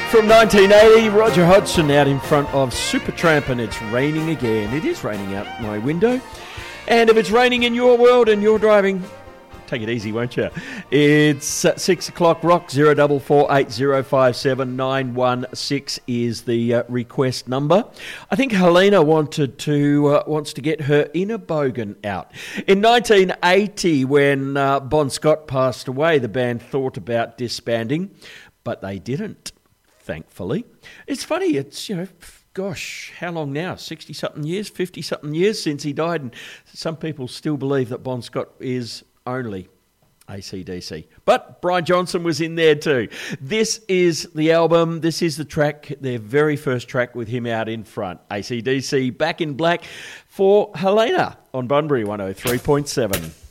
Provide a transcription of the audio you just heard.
From 1980, Roger Hodgson out in front of Supertramp, and it's raining again. It is raining out my window. And if it's raining in your world and you're driving, take it easy, won't you? It's 6 o'clock. Rock 0448057916 is the request number. I think Helena wants to get her inner bogan out. In 1980, when Bon Scott passed away, the band thought about disbanding, but they didn't. Thankfully. It's funny, it's, gosh, how long now? 60-something years, 50-something years since he died, and some people still believe that Bon Scott is only AC/DC. But Brian Johnson was in there too. This is the album, this is the track, their very first track with him out in front. AC/DC, Back in Black for Helena on Bunbury 103.7.